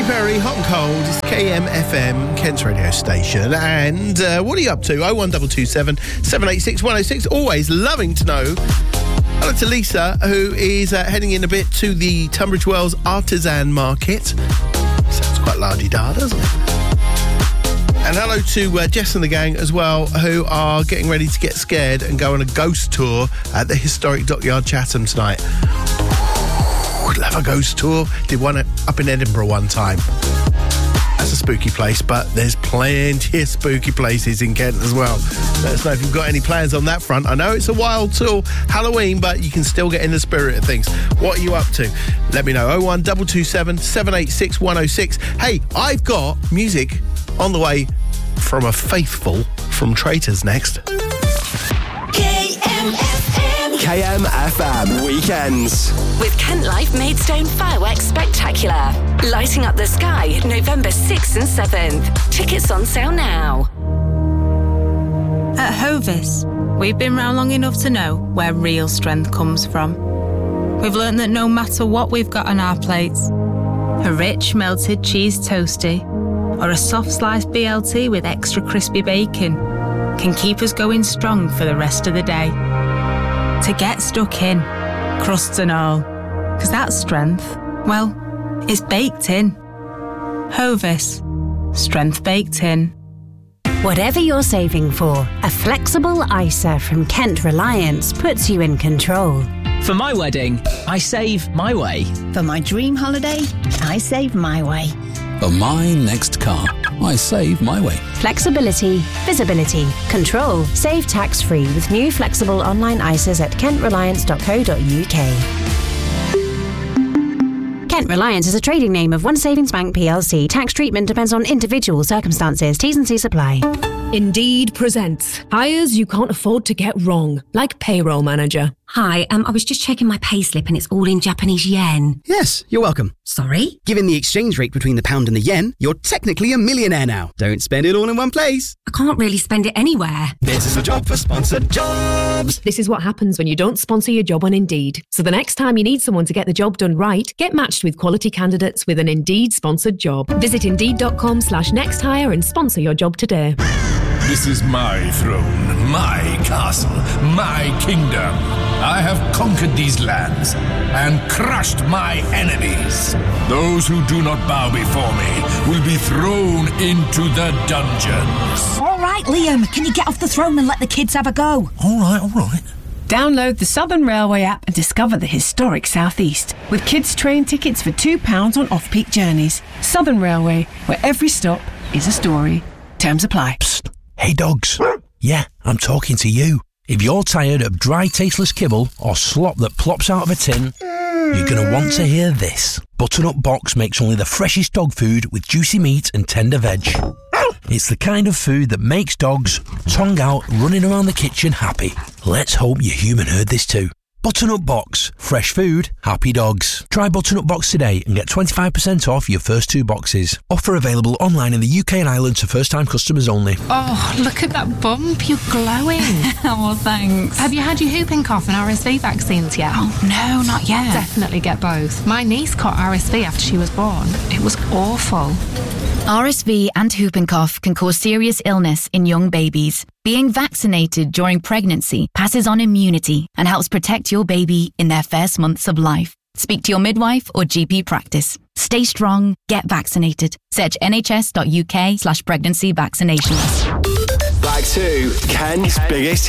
Katy Perry, Hot and Cold. It's KMFM, Kent's radio station. And what are you up to? 01227 786 106. Always loving to know. Hello to Lisa, who is heading in a bit to the Tunbridge Wells Artisan Market. Sounds quite la-di-da, doesn't it? And hello to Jess and the gang as well, who are getting ready to get scared and go on a ghost tour at the historic Dockyard Chatham tonight. Would love a ghost tour. Did one up in Edinburgh one time. That's a spooky place, but there's plenty of spooky places in Kent as well. Let us know if you've got any plans on that front. I know it's a wild tour, Halloween, but you can still get in the spirit of things. What are you up to? Let me know. 01227 786 106. Hey, I've got music on the way from a faithful from Traitors next. KMFM Weekends. With Kent Life Maidstone Fireworks Spectacular. Lighting up the sky November 6th and 7th. Tickets on sale now. At Hovis, we've been round long enough to know where real strength comes from. We've learned that no matter what we've got on our plates, a rich melted cheese toastie or a soft sliced BLT with extra crispy bacon can keep us going strong for the rest of the day. To get stuck in, crusts and all. Because that strength, well, it's baked in. Hovis. Strength baked in. Whatever you're saving for, a flexible ISA from Kent Reliance puts you in control. For my wedding, I save my way. For my dream holiday, I save my way. For my next car, I save my way. Flexibility, visibility, control. Save tax-free with new flexible online ISAs at kentreliance.co.uk. Kent Reliance is a trading name of One Savings Bank plc. Tax treatment depends on individual circumstances. T's and C's apply. Indeed presents hires you can't afford to get wrong, like payroll manager. Hi, I was just checking my payslip and it's all in Japanese yen. Yes, you're welcome. Sorry? Given the exchange rate between the pound and the yen, you're technically a millionaire now. Don't spend it all in one place. I can't really spend it anywhere. This is a job for sponsored jobs. This is what happens when you don't sponsor your job on Indeed. So the next time you need someone to get the job done right, get matched with quality candidates with an Indeed sponsored job. Visit Indeed.com/nexthire and sponsor your job today. This is my throne, my castle, my kingdom. I have conquered these lands and crushed my enemies. Those who do not bow before me will be thrown into the dungeons. All right, Liam, can you get off the throne and let the kids have a go? All right. Download the Southern Railway app and discover the historic South East with kids' train tickets for £2 on off-peak journeys. Southern Railway, where every stop is a story. Terms apply. Psst. Hey dogs. Yeah, I'm talking to you. If you're tired of dry, tasteless kibble or slop that plops out of a tin, you're going to want to hear this. Butternut Box makes only the freshest dog food with juicy meat and tender veg. It's the kind of food that makes dogs, tongue out, running around the kitchen happy. Let's hope your human heard this too. Butternut Box. Fresh food, happy dogs. Try Butternut Box today and get 25% off your first 2 boxes. Offer available online in the UK and Ireland to first-time customers only. Oh, look at that bump. You're glowing. Oh, thanks. Have you had your whooping cough and RSV vaccines yet? Oh, no, not yet. Definitely get both. My niece caught RSV after she was born. It was awful. RSV and whooping cough can cause serious illness in young babies. Being vaccinated during pregnancy passes on immunity and helps protect your baby in their first months of life. Speak to your midwife or GP practice. Stay strong, get vaccinated. Search nhs.uk/pregnancy vaccinations. Back to Kent's biggest